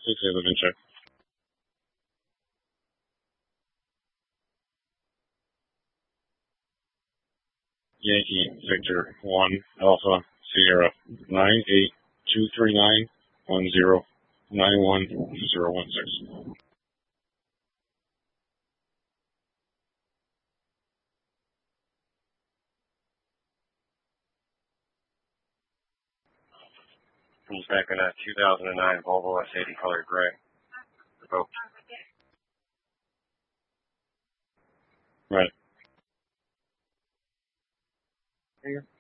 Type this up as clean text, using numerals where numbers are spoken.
Please say live in check. Yankee Victor 1 Alpha Sierra 9823910911016. Comes back in a 2009 Volvo S80 color gray. Revoked. Right. Here.